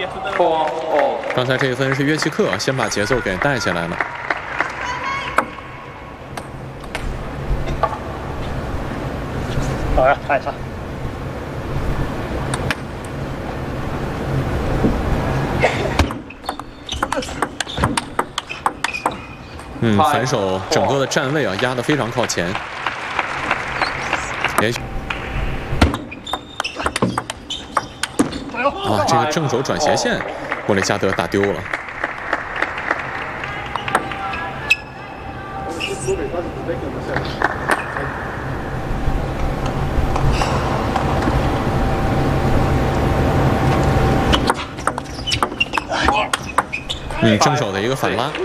刚才这一分是约基克先把节奏给带起来了。 好呀，看一下。 反手整个的站位啊压得非常靠前，连续。啊，这个正手转斜线，莫雷加德打丢了。正手的一个反拉。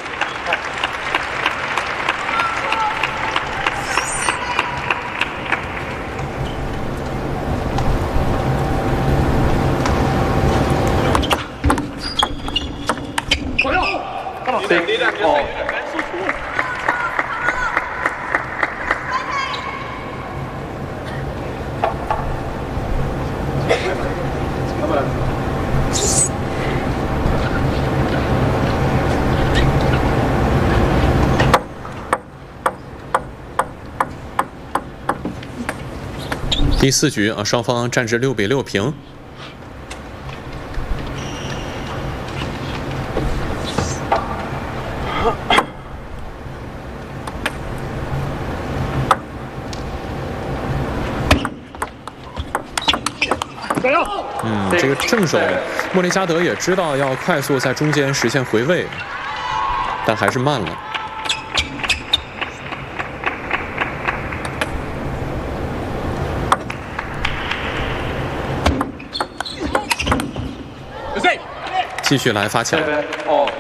第4局啊，双方战至6比6平。这个正手莫雷加德也知道要快速在中间实现回位，但还是慢了。继续来发抢。